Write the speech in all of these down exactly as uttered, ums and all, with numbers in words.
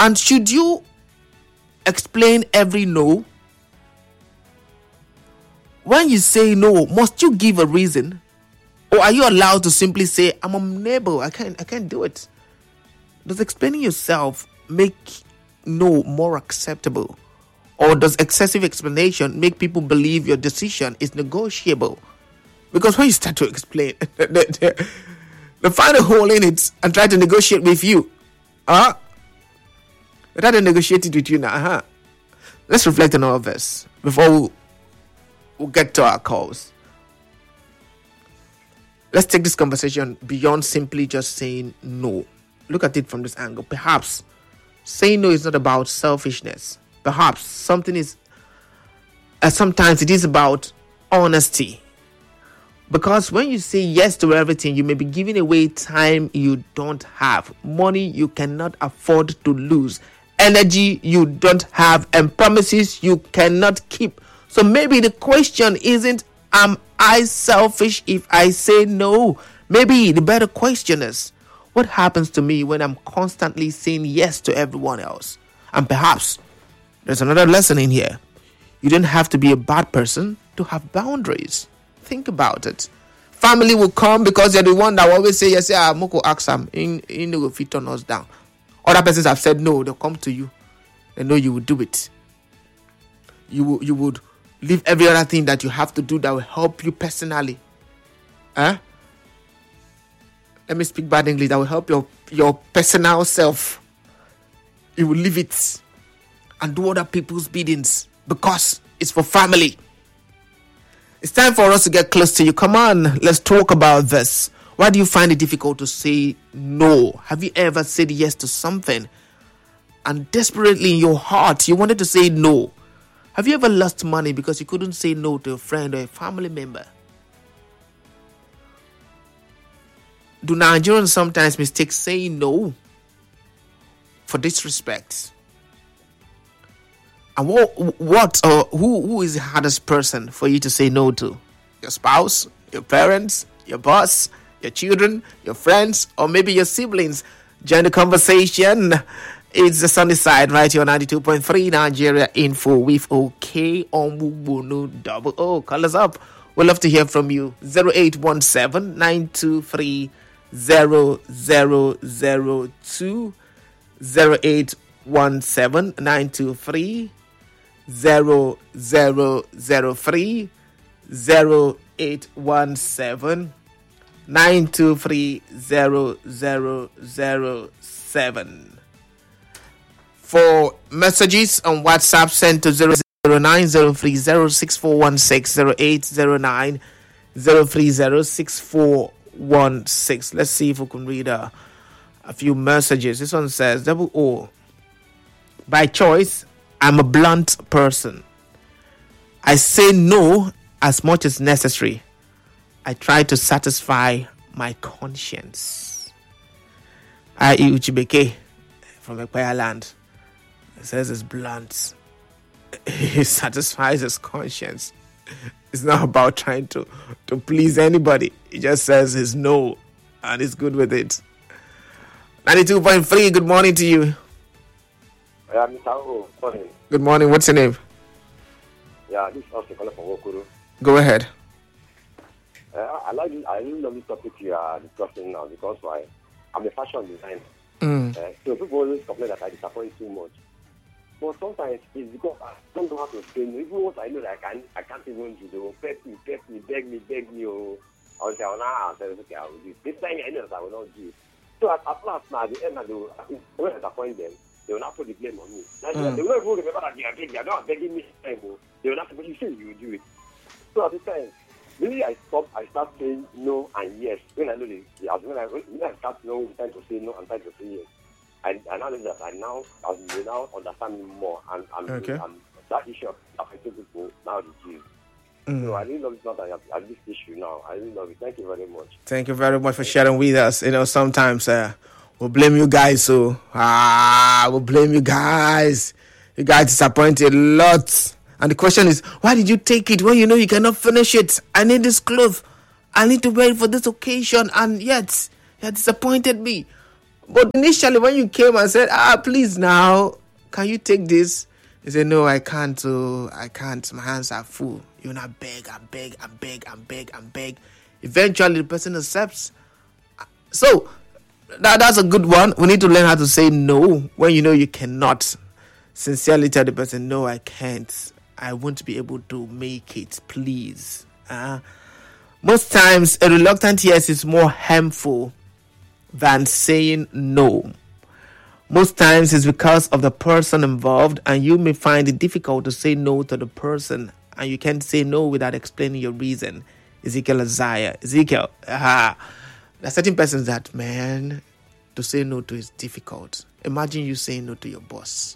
And should you explain every no? When you say no, must you give a reason? Or are you allowed to simply say, I'm unable, I can't I can't do it? Does explaining yourself make no more acceptable? Or does excessive explanation make people believe your decision is negotiable? Because when you start to explain, they, they find a hole in it and try to negotiate with you. Huh? They try to negotiate it with you now. Huh? Let's reflect on all of this before we we'll get to our calls. Let's take this conversation beyond simply just saying no. Look at it from this angle. Perhaps saying no is not about selfishness. Perhaps something is, uh, sometimes it is about honesty. Because when you say yes to everything, you may be giving away time you don't have, money you cannot afford to lose, energy you don't have, and promises you cannot keep. So maybe the question isn't, am I selfish if I say no? Maybe the better question is, what happens to me when I'm constantly saying yes to everyone else? And perhaps there's another lesson in here. You don't have to be a bad person to have boundaries. Think about it. Family will come because you're the one that will always say yes. Yeah, Moko ask them. In in the fit turn us down. Other persons have said no. They'll come to you. They know you will do it. You will, you would leave every other thing that you have to do that will help you personally. Huh? Let me speak bad English. That will help your your personal self. You will leave it and do other people's biddings because it's for family. It's time for us to get close to you. Come on, let's talk about this. Why do you find it difficult to say no? Have you ever said yes to something and desperately in your heart you wanted to say no? Have you ever lost money because you couldn't say no to a friend or a family member? Do Nigerians sometimes mistake saying no for disrespect? And what, what or who, who is the hardest person for you to say no to? Your spouse, your parents, your boss, your children, your friends, or maybe your siblings? Join the conversation. It's the sunny side right here on ninety-two point three Nigeria Info with OK Omubunu Double O. Call us up. We'd love to hear from you. zero eight one seven, nine two three, zero zero zero two zero eight one seven, nine two three, zero zero zero three zero eight one seven, nine two three, zero zero zero seven. For messages on WhatsApp, send to zero zero nine zero three zero six four one six, zero eight zero nine zero three zero six four one six. Let's see if we can read a, a few messages. This one says, double O. By choice, I'm a blunt person. I say no as much as necessary. I try to satisfy my conscience. I E Uchibeke from Ekpaya land. It says it's blunt. He satisfies his conscience. It's not about trying to, to please anybody. He just says his no and he's good with it. ninety-two point three, good morning to you. Yeah, Mister O, morning. Good morning. What's your name? Yeah, this is also calling from Wokuru. Go ahead. Uh, I like this, I really love this topic you are discussing now because why? I'm a fashion designer. Mm. Uh, so people always complain that I disappoint too much. But sometimes it's because I don't know how to say no. Even once I know that I can I can't even do, they will pet me, pet me, beg me, beg me, or I'll say, oh, now I'll say, okay, I will do it. This time I know that I will not do it. So at, at last now, at the end, they will, when I disappoint them, they will not put the blame on me. Now, mm. They will not even remember that they are begging, they are not begging me. They will not say, but you say you will do it. So at this time, really I stop, I start saying no and yes. When I know the, when I, when I start knowing the time to say no and time to say yes, I, I now know that I now, I now understand me more and, and, okay. and that issue of affecting people now reduced. Mm. So I really love it now that I have this issue now. I really love it. Thank you very much. Thank you very much for sharing with us. You know, sometimes uh, we'll blame you guys. So, ah, we'll blame you guys. You guys disappointed a lot. And the question is, why did you take it when you know you cannot finish it? I need this cloth. I need to wear it for this occasion. And yet, you disappointed me. But initially, when you came and said, ah, please now, can you take this? He said, no, I can't. Oh, I can't. My hands are full. You now beg and beg and beg and beg and beg. Eventually, the person accepts. So, that, that's a good one. We need to learn how to say no when you know you cannot. Sincerely tell the person, no, I can't. I won't be able to make it. Please. Uh, most times, a reluctant yes is more harmful than saying no. Most times it's because of the person involved, and you may find it difficult to say no to the person, and you can't say no without explaining your reason. Ezekiel Isaiah. Ezekiel, ah, there are certain persons that, man, to say no to is difficult. Imagine you saying no to your boss.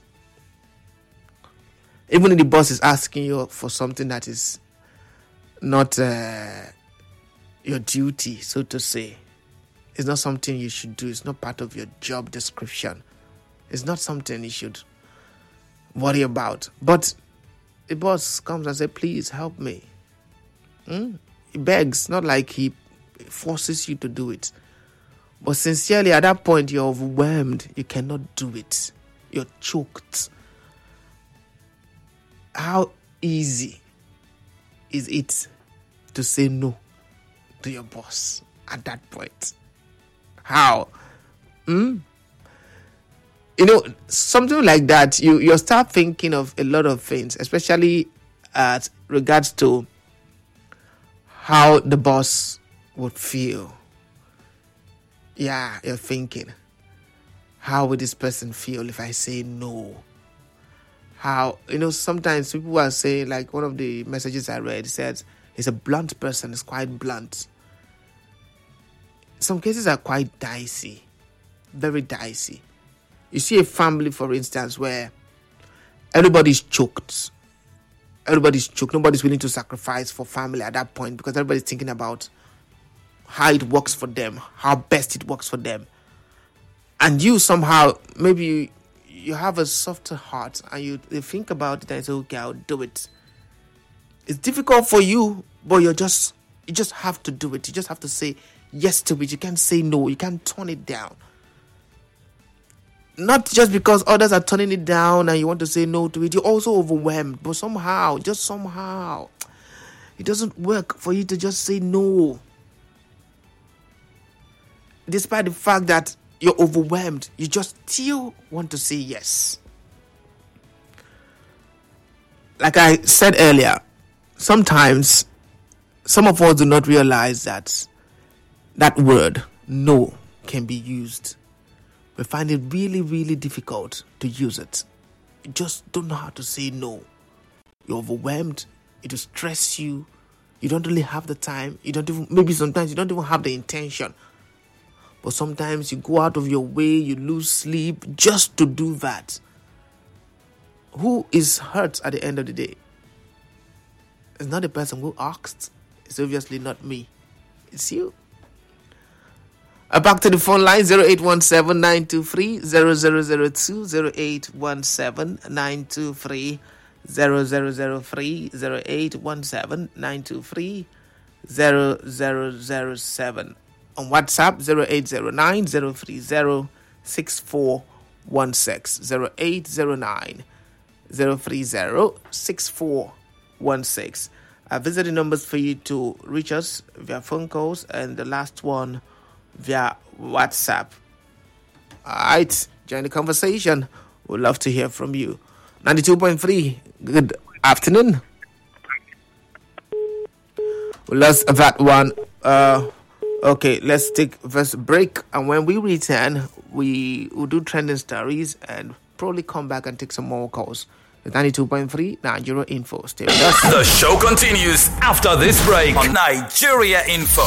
Even if the boss is asking you for something that is not uh, your duty, so to say. It's not something you should do. It's not part of your job description. It's not something you should worry about. But the boss comes and says, please help me. Hmm? He begs, not like he forces you to do it. But sincerely, at that point, you're overwhelmed. You cannot do it. You're choked. How easy is it to say no to your boss at that point? How? Hmm? You know, something like that, you, you start thinking of a lot of things, especially as regards to how the boss would feel. Yeah, you're thinking, how would this person feel if I say no? How, you know, sometimes people are saying, like one of the messages I read says, he's a blunt person, he's quite blunt. Some cases are quite dicey, very dicey. You see a family, for instance, where everybody's choked. Everybody's choked. Nobody's willing to sacrifice for family at that point because everybody's thinking about how it works for them, how best it works for them. And you somehow, maybe you, you have a softer heart and you, you think about it and say, okay, I'll do it. It's difficult for you, but you're just, you just have to do it. You just have to say yes to it. You can't say no. You can't turn it down. Not just because others are turning it down and you want to say no to it. You're also overwhelmed. But somehow, just somehow, it doesn't work for you to just say no. Despite the fact that you're overwhelmed, you just still want to say yes. Like I said earlier, sometimes some of us do not realize that that word, no, can be used. We find it really, really difficult to use it. You just don't know how to say no. You're overwhelmed. It will stress you. You don't really have the time. You don't even, maybe sometimes you don't even have the intention. But sometimes you go out of your way, you lose sleep just to do that. Who is hurt at the end of the day? It's not the person who asked. It's obviously not me. It's you. Uh, back to the phone line, zero eight one seven, nine two three, zero zero zero two, zero eight one seven, nine two three, zero zero zero three, zero eight one seven, nine two three, zero zero zero seven. On WhatsApp, zero eight zero nine, zero three zero, six four one six, zero eight zero nine, zero three zero, six four one six. I visit the numbers for you to reach us via phone calls, and the last one via WhatsApp. All right, join the conversation. We'd love to hear from you. ninety-two point three, good afternoon. We lost that one. Uh, okay, let's take first break, and when we return, we will do trending stories and probably come back and take some more calls. ninety-two point three Nigeria Info. Stay with us. The show continues after this break on Nigeria Info.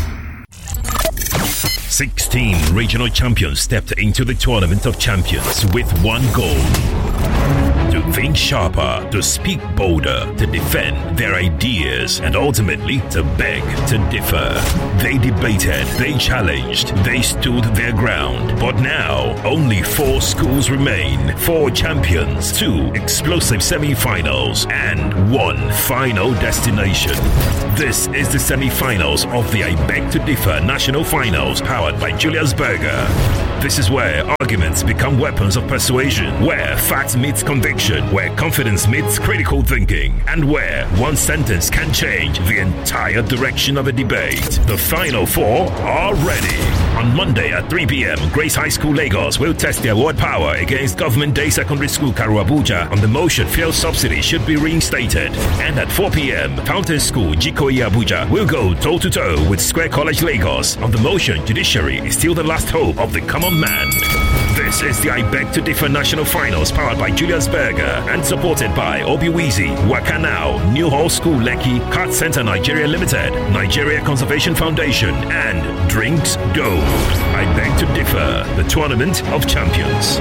sixteen regional champions stepped into the Tournament of Champions with one goal: to think sharper, to speak bolder, to defend their ideas, and ultimately to beg to differ. They debated, they challenged, they stood their ground. But now, only four schools remain. Four champions, two explosive semi-finals, and one final destination. This is the semi-finals of the I Beg to Differ National Finals, powered by Julius Berger. This is where arguments become weapons of persuasion, where fact meets conviction, where confidence meets critical thinking, and where one sentence can change the entire direction of a debate. The final four are ready. On Monday at three p.m., Grace High School Lagos will test their word power against Government Day Secondary School Karu Abuja on the motion fuel subsidy should be reinstated. And at four p.m., Fountain School Jikoyi Abuja will go toe-to-toe with Square College Lagos on the motion judiciary is still the last hope of the common man. This is the I Beg to Differ National Finals powered by Julius Berger and supported by Obiwizi, Wakanao, New Hall School Lekki, Card Center Nigeria Limited, Nigeria Conservation Foundation, and Drinks Dome. I Beg to Differ, the Tournament of Champions.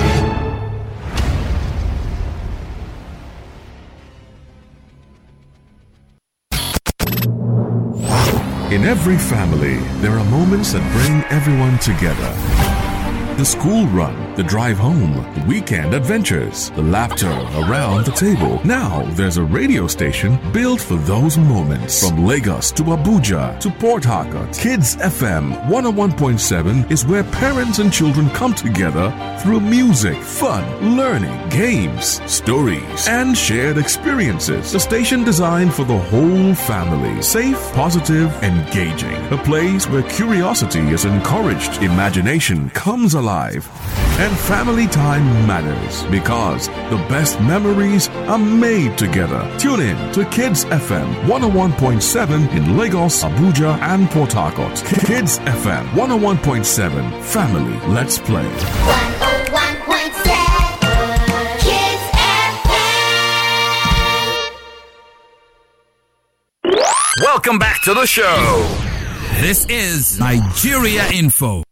In every family, there are moments that bring everyone together. The school run, the drive home, the weekend adventures, the laughter around the table. Now there's a radio station built for those moments. From Lagos to Abuja to Port Harcourt, Kids F M one oh one point seven is where parents and children come together through music, fun, learning, games, stories, and shared experiences. A station designed for the whole family. Safe, positive, engaging. A place where curiosity is encouraged, imagination comes alive, and family time matters because the best memories are made together. Tune in to Kids F M one oh one point seven in Lagos, Abuja, and Port Harcourt. Kids F M one oh one point seven. Family, let's play. one oh one point seven Kids F M. Welcome back to the show. This is Nigeria Info.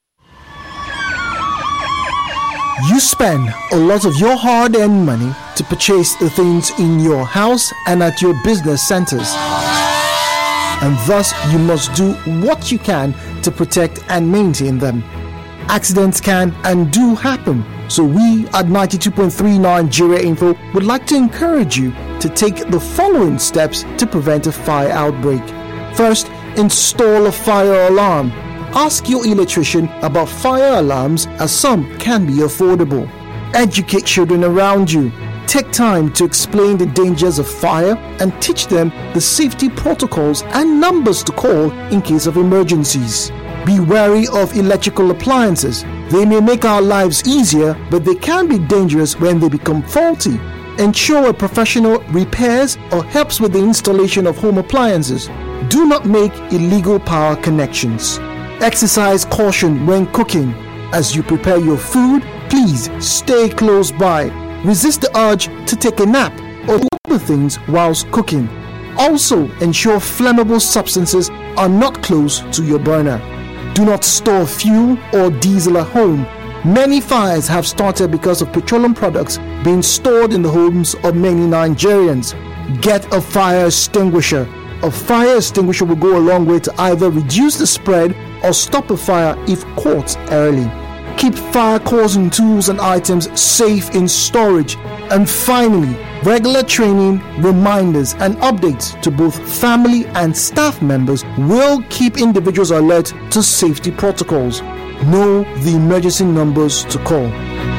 You spend a lot of your hard-earned money to purchase the things in your house and at your business centers. And thus, you must do what you can to protect and maintain them. Accidents can and do happen, so we at ninety-two point three Nigeria Info would like to encourage you to take the following steps to prevent a fire outbreak. First, install a fire alarm. Ask your electrician about fire alarms, as some can be affordable. Educate children around you. Take time to explain the dangers of fire and teach them the safety protocols and numbers to call in case of emergencies. Be wary of electrical appliances. They may make our lives easier, but they can be dangerous when they become faulty. Ensure a professional repairs or helps with the installation of home appliances. Do not make illegal power connections. Exercise caution when cooking. As you prepare your food, please stay close by. Resist the urge to take a nap or do other things whilst cooking. Also, ensure flammable substances are not close to your burner. Do not store fuel or diesel at home. Many fires have started because of petroleum products being stored in the homes of many Nigerians. Get a fire extinguisher. A fire extinguisher will go a long way to either reduce the spread or stop a fire if caught early. Keep fire-causing tools and items safe in storage. And finally, regular training, reminders, and updates to both family and staff members will keep individuals alert to safety protocols. Know the emergency numbers to call.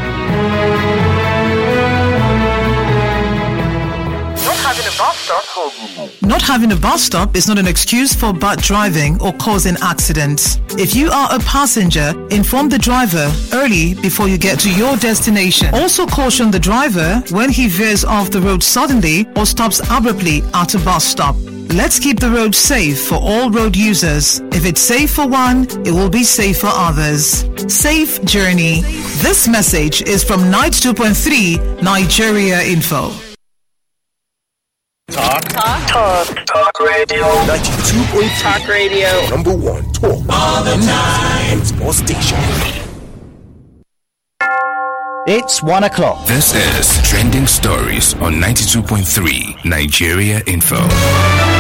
Not having a bus stop is not an excuse for bad driving or causing accidents. If you are a passenger, inform the driver early before you get to your destination. Also caution the driver when he veers off the road suddenly or stops abruptly at a bus stop. Let's keep the road safe for all road users. If it's safe for one, it will be safe for others. Safe journey. This message is from ninety-two point three Nigeria Info. Talk. Talk. Talk. Talk radio. ninety-two point three Talk radio. Number one talk. All the time. And sports station. It's one o'clock. This is Trending Stories on ninety-two point three Nigeria Info.